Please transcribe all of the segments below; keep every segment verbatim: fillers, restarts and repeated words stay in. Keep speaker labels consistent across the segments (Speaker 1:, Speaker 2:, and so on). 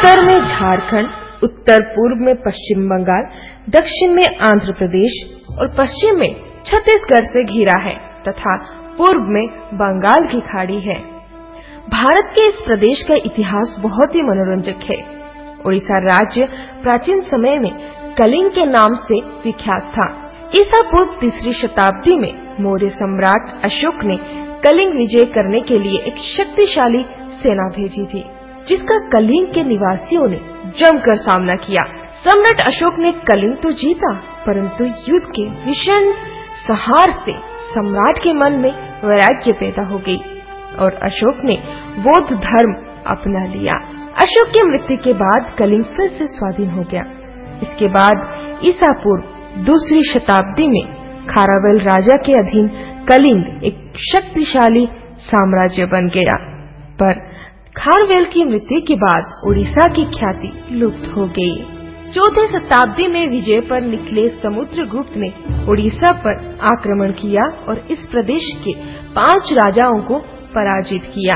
Speaker 1: उत्तर में झारखंड, उत्तर पूर्व में पश्चिम बंगाल, दक्षिण में आंध्र प्रदेश और पश्चिम में छत्तीसगढ़ से घिरा है तथा पूर्व में बंगाल की खाड़ी है। भारत के इस प्रदेश का इतिहास बहुत ही मनोरंजक है। उड़ीसा राज्य प्राचीन समय में कलिंग के नाम से विख्यात था। ईसा पूर्व तीसरी शताब्दी में मौर्य सम्राट अशोक ने कलिंग विजय करने के लिए एक शक्तिशाली सेना भेजी थी, जिसका कलिंग के निवासियों ने जमकर सामना किया। सम्राट अशोक ने कलिंग तो जीता, परंतु युद्ध के भीषण संहार से सम्राट के मन में वैराग्य पैदा हो गई और अशोक ने बौद्ध धर्म अपना लिया। अशोक की मृत्यु के बाद कलिंग फिर से स्वाधीन हो गया। इसके बाद ईसा पूर्व दूसरी शताब्दी में खारावेल राजा के अधीन कलिंग एक शक्तिशाली साम्राज्य बन गया, पर खारवेल की मृत्यु के बाद उड़ीसा की ख्याति लुप्त हो गई। चौथी शताब्दी में विजय पर निकले समुद्रगुप्त ने उड़ीसा पर आक्रमण किया और इस प्रदेश के पांच राजाओं को पराजित किया।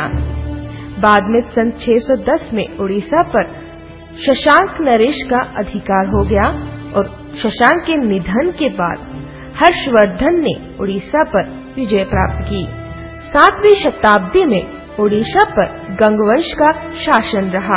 Speaker 1: बाद में सन छह सौ दस में उड़ीसा पर शशांक नरेश का अधिकार हो गया और शशांक के निधन के बाद हर्षवर्धन ने उड़ीसा पर विजय प्राप्त की। सातवीं शताब्दी में उड़ीसा पर गंगवंश का शासन रहा।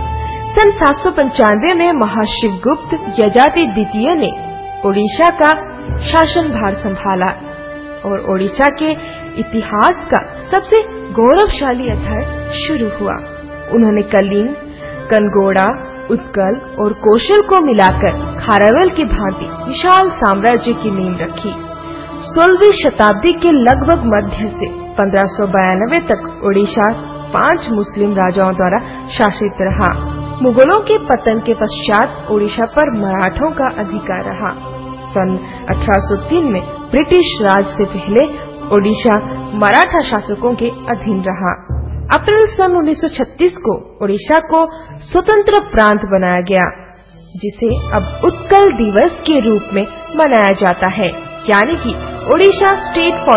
Speaker 1: सन सात सौ पंचानवे में महाशिवगुप्त यजाति द्वितीय ने उड़ीसा का शासन भार संभाला और उड़ीसा के इतिहास का सबसे गौरवशाली अध्याय शुरू हुआ। उन्होंने कलिंग, कनगोड़ा, उत्कल और कौशल को मिलाकर खारावेल की भांति विशाल साम्राज्य की नींव रखी। सोलहवीं शताब्दी के लगभग मध्य से पंद्रह सौ बयानवे तक उड़ीसा पांच मुस्लिम राजाओं द्वारा शासित रहा। मुगलों के पतन के पश्चात उड़ीसा पर मराठों का अधिकार रहा। सन अठारह सौ तीन में ब्रिटिश राज से पहले उड़ीसा मराठा शासकों के अधीन रहा। अप्रैल सन उन्नीस सौ छत्तीस को उड़ीसा को स्वतंत्र प्रांत बनाया गया, जिसे अब उत्कल दिवस के रूप में मनाया जाता है, यानी कि उड़ीसा स्टेट